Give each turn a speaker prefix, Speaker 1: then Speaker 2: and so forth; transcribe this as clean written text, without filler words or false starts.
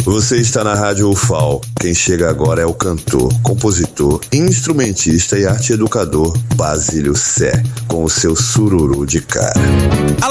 Speaker 1: Você está na Rádio UFAL. Quem chega agora é o cantor, compositor, instrumentista e arte educador Basílio Sé, com o seu sururu de cara.